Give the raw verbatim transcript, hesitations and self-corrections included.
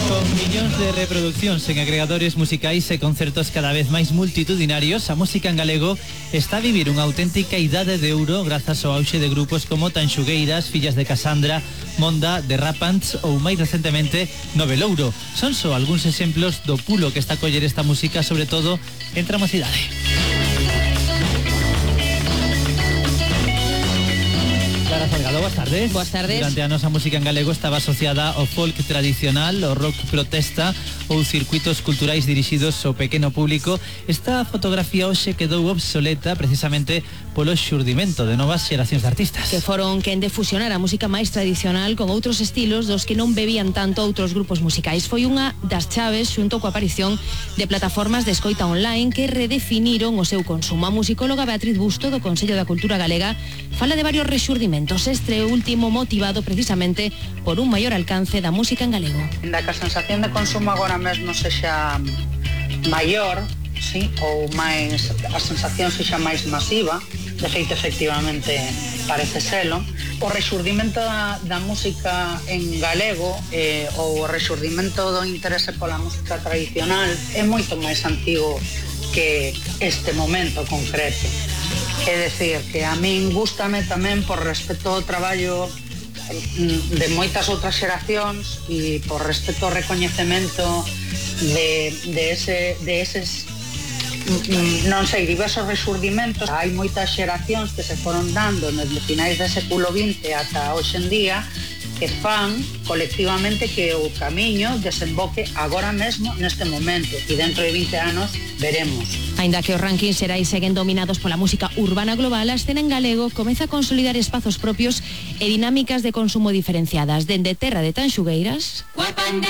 Con millóns de reproduccións en agregadores musicais e concertos cada vez máis multitudinarios, a música en galego está a vivir unha auténtica idade de ouro grazas ao auxe de grupos como Tanxugueiras, Fillas de Casandra, Monda, The Rapants ou máis recentemente Novelouro. Son só algúns exemplos do pulo que está a coller esta música, sobre todo entre a mocidade. Clara Salgado, boas tardes. Boas tardes. Durante anos a música en galego estaba asociada ao folk tradicional, ao rock protesta ou circuitos culturais dirixidos ao pequeno público. Esta fotografía hoxe quedou obsoleta precisamente polo xurdimento de novas xeracións de artistas. Que foron quen de fusionar a música máis tradicional con outros estilos dos que non bebían tanto outros grupos musicais. Foi unha das chaves xunto coa aparición de plataformas de escoita online que redefiniron o seu consumo. A musicóloga Beatriz Busto do Consello da Cultura Galega fala de varios rexurdimentos, este último motivado precisamente por un maior alcance da música en galego. Ainda que a sensación de consumo agora mesmo sexa maior, sí, ou máis, a sensación sexa máis masiva, de feito efectivamente parece selo, o rexurdimento da, da música en galego eh, ou o rexurdimento do interese pola música tradicional é moito máis antigo que este momento concreto. É dicir, que a min gústame tamén por respecto ao traballo de moitas outras xeracións e por respecto ao recoñecemento de, de, ese, de eses non sei, diversos rexurdimentos. Hai moitas xeracións que se foron dando desde finais do século vinte ata hoxe en día que fan colectivamente que o camiño desemboque agora mesmo neste momento e dentro de vinte anos veremos. Aínda que os rankings xerais seguen dominados pola música urbana global, a escena en galego comeza a consolidar espazos propios e dinámicas de consumo diferenciadas, dende terra de Tanxugueiras